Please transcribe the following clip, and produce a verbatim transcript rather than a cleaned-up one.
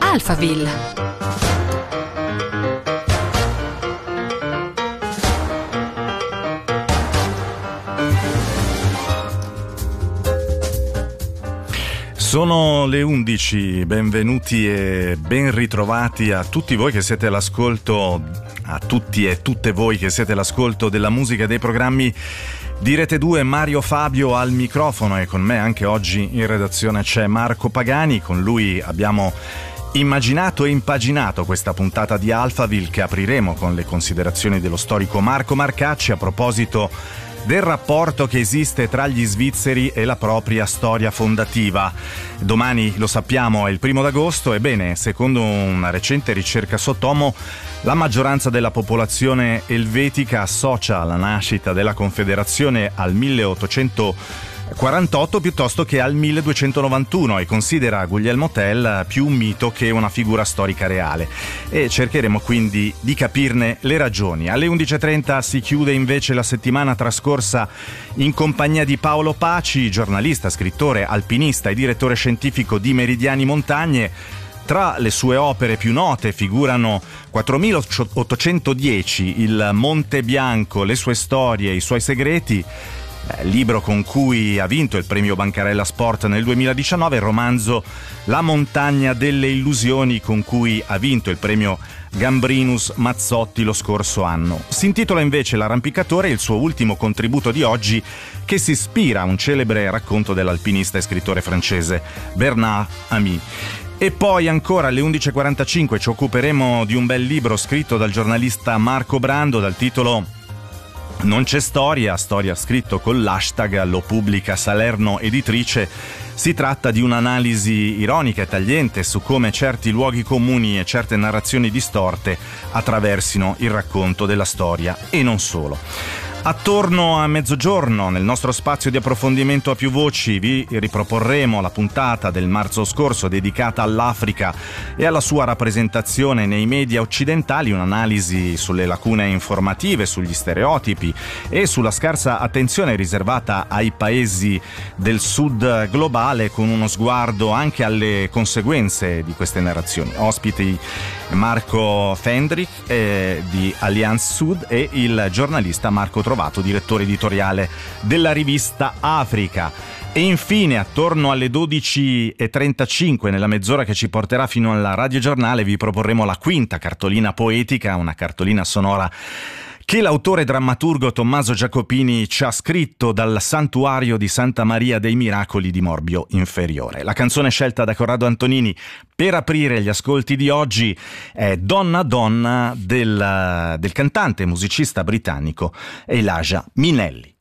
Alphaville. Sono le undici, benvenuti e ben ritrovati a tutti voi che siete all'ascolto, a tutti e tutte voi che siete all'ascolto della musica e dei programmi di Rete due. Mario Fabio al microfono e con me anche oggi in redazione c'è Marco Pagani. Con lui abbiamo immaginato e impaginato questa puntata di Alphaville che apriremo con le considerazioni dello storico Marco Marcacci a proposito del rapporto che esiste tra gli svizzeri e la propria storia fondativa. Domani, lo sappiamo, è il primo d'agosto. Ebbene, secondo una recente ricerca Sottomo, la maggioranza della popolazione elvetica associa la nascita della Confederazione al milleottocentoquarantotto piuttosto che al milleduecentonovantuno e considera Guglielmo Tell più un mito che una figura storica reale. E cercheremo quindi di capirne le ragioni. Alle undici e trenta si chiude invece la settimana trascorsa in compagnia di Paolo Paci, giornalista, scrittore, alpinista e direttore scientifico di Meridiani Montagne. Tra le sue opere più note figurano quattromilaottocentodieci, il Monte Bianco, le sue storie, i suoi segreti, libro con cui ha vinto il premio Bancarella Sport nel duemiladiciannove, il romanzo La montagna delle illusioni con cui ha vinto il premio Gambrinus Mazzotti lo scorso anno. Si intitola invece L'arrampicatore, il suo ultimo contributo di oggi che si ispira a un celebre racconto dell'alpinista e scrittore francese Bernard Ami. E poi ancora alle undici e quarantacinque ci occuperemo di un bel libro scritto dal giornalista Marco Brando dal titolo Non c'è storia, storia scritto con l'hashtag, lo pubblica Salerno Editrice. Si tratta di un'analisi ironica e tagliente su come certi luoghi comuni e certe narrazioni distorte attraversino il racconto della storia e non solo. Attorno a mezzogiorno, nel nostro spazio di approfondimento a più voci, vi riproporremo la puntata del marzo scorso dedicata all'Africa e alla sua rappresentazione nei media occidentali, un'analisi sulle lacune informative, sugli stereotipi e sulla scarsa attenzione riservata ai paesi del sud globale, con uno sguardo anche alle conseguenze di queste narrazioni. Ospiti Marco Fendrich eh, di Allianz Sud e il giornalista Marco Trovato, direttore editoriale della rivista Africa. E infine, attorno alle dodici e trentacinque, nella mezz'ora che ci porterà fino alla radiogiornale, vi proporremo la quinta cartolina poetica, una cartolina sonora che l'autore drammaturgo Tommaso Giacopini ci ha scritto dal santuario di Santa Maria dei Miracoli di Morbio Inferiore. La canzone scelta da Corrado Antonini per aprire gli ascolti di oggi è Donna Donna del, del cantante e musicista britannico Elijah Minelli.